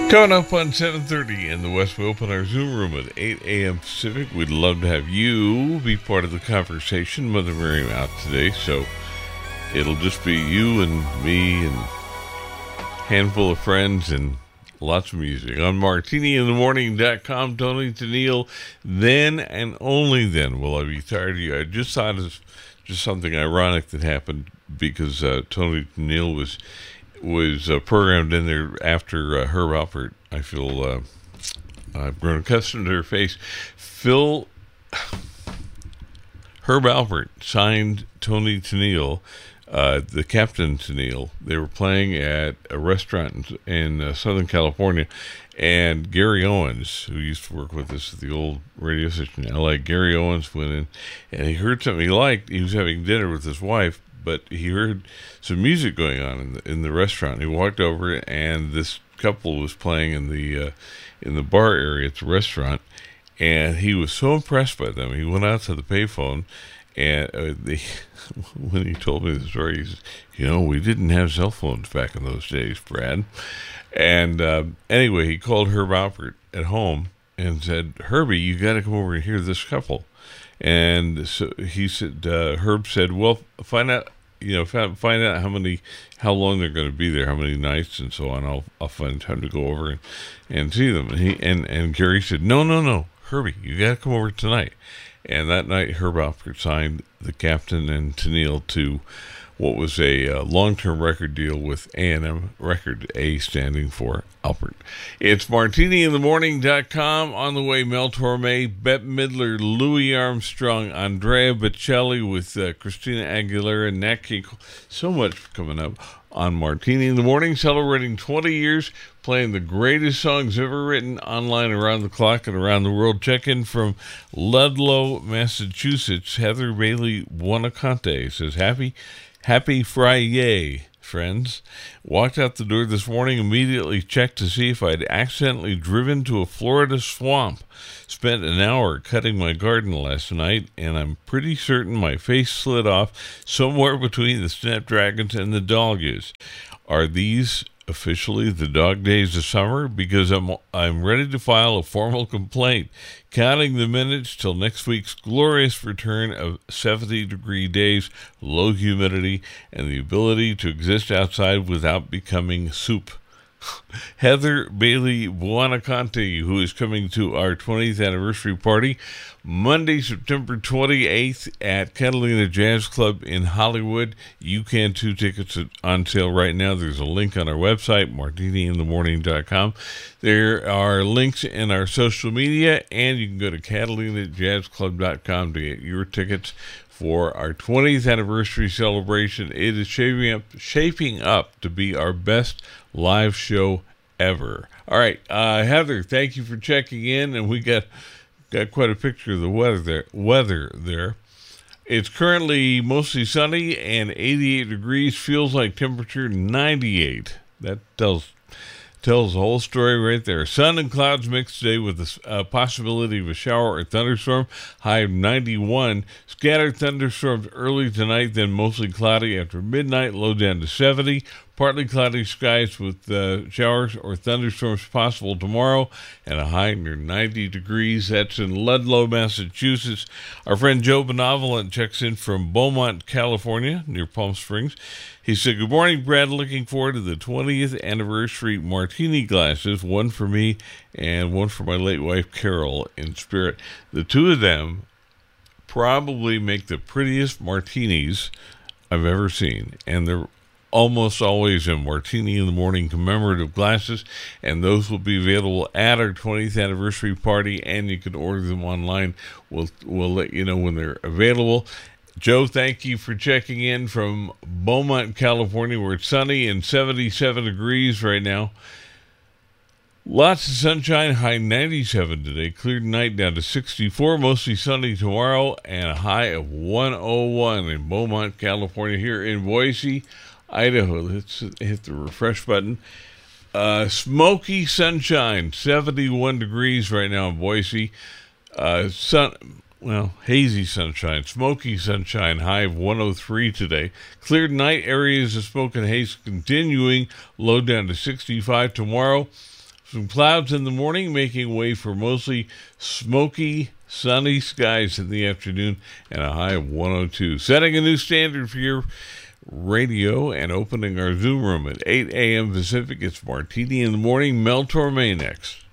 Coming up on 7:30 in the West, we open our Zoom room at 8 a.m. Pacific. We'd love to have you be part of the conversation. Mother Miriam out today, so it'll just be you and me and a handful of friends and lots of music. On martiniinthemorning.com, Tony Tennille, then and only then will I be tired of you. I just thought of just something ironic that happened because Tony Tennille was programmed in there after Herb Alpert. I feel I've grown accustomed to her face. Herb Alpert signed Tony Tennille, the Captain Tennille. They were playing at a restaurant in Southern California, and Gary Owens, who used to work with us at the old radio station in L.A., Gary Owens went in, and he heard something he liked. He was having dinner with his wife, but he heard some music going on in the restaurant. He walked over, and this couple was playing in the bar area at the restaurant, and he was so impressed by them. He went out to the payphone, and when he told me the story, he said, we didn't have cell phones back in those days, Brad. And anyway, he called Herb Alpert at home and said, Herbie, you got to come over and hear this couple. And so he said, Herb said, well, find out how long they're going to be there, how many nights and so on. I'll find time to go over and see them. And Gary said, no, Herbie, you got to come over tonight. And that night, Herb Alpert signed the Captain and Tennille to what was a long-term record deal with A&M Record, A standing for Alpert. It's martiniinthemorning.com. On the way, Mel Torme, Bette Midler, Louis Armstrong, Andrea Bocelli with Christina Aguilera, Nat King Cole. So much coming up on Martini in the Morning, celebrating 20 years, playing the greatest songs ever written online around the clock and around the world. Check in from Ludlow, Massachusetts. Heather Bailey Buonacante says, Happy Friday, friends. Walked out the door this morning, immediately checked to see if I'd accidentally driven to a Florida swamp. Spent an hour cutting my garden last night, and I'm pretty certain my face slid off somewhere between the snapdragons and the doggies. Are these officially the dog days of summer? Because I'm ready to file a formal complaint, counting the minutes till next week's glorious return of 70-degree days, low humidity, and the ability to exist outside without becoming soup. Heather Bailey Buonacante, who is coming to our 20th anniversary party Monday, September 28th at Catalina Jazz Club in Hollywood. You can too. Tickets are on sale right now. There's a link on our website, martiniinthemorning.com. There are links in our social media, and you can go to catalinajazzclub.com to get your tickets for our 20th anniversary celebration. It is shaping up to be our best live show ever. All right, Heather, thank you for checking in, and we got quite a picture of the weather there. It's currently mostly sunny and 88 degrees, feels like temperature 98. That tells the whole story right there. Sun and clouds mixed today with the possibility of a shower or thunderstorm, high of 91. Scattered thunderstorms early tonight, then mostly cloudy after midnight, low down to 70. Partly cloudy skies with showers or thunderstorms possible tomorrow, and a high near 90 degrees. That's in Ludlow, Massachusetts. Our friend Joe Benevolent checks in from Beaumont, California, near Palm Springs. He said, good morning, Brad. Looking forward to the 20th anniversary martini glasses, one for me and one for my late wife, Carol, in spirit. The two of them probably make the prettiest martinis I've ever seen, and they're almost always in Martini in the Morning commemorative glasses, and those will be available at our 20th anniversary party, and you can order them online. We'll let you know when they're available. Joe, thank you for checking in from Beaumont, California, where it's sunny and 77 degrees right now. Lots of sunshine, high 97 today. Clear tonight down to 64, mostly sunny tomorrow, and a high of 101 in Beaumont, California. Here in Boise, Idaho, let's hit the refresh button. Smoky sunshine, 71 degrees right now in Boise. Hazy sunshine, smoky sunshine, high of 103 today. Cleared night, areas of smoke and haze continuing, low down to 65 tomorrow. Some clouds in the morning, making way for mostly smoky, sunny skies in the afternoon, and a high of 102. Setting a new standard for your radio and opening our Zoom room at 8 a.m. Pacific. It's Martini in the Morning. Mel Torme next.